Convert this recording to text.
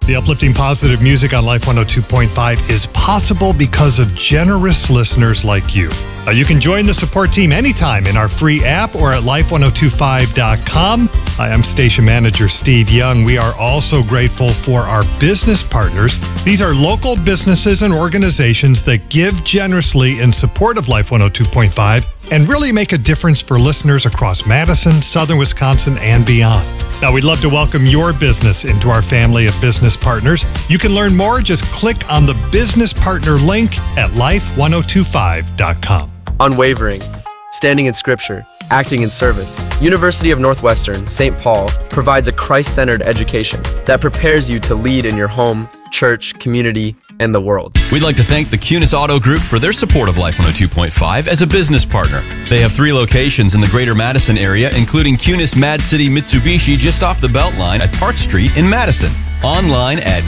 The uplifting positive music on Life 102.5 is possible because of generous listeners like you. You can join the support team anytime in our free app or at life1025.com. Hi, I'm station manager Steve Young. We are also grateful for our business partners. These are local businesses and organizations that give generously in support of Life 102.5 and really make a difference for listeners across Madison, Southern Wisconsin, and beyond. Now, we'd love to welcome your business into our family of business partners. You can learn more. Just click on the business partner link at life1025.com. Unwavering, standing in Scripture, acting in service. University of Northwestern, St. Paul provides a Christ-centered education that prepares you to lead in your home, church, community, and the world. We'd like to thank the Kunis Auto Group for their support of Life 102.5 as a business partner. They have 3 locations in the greater Madison area, including Kunis Mad City Mitsubishi just off the Beltline at Park Street in Madison. Online at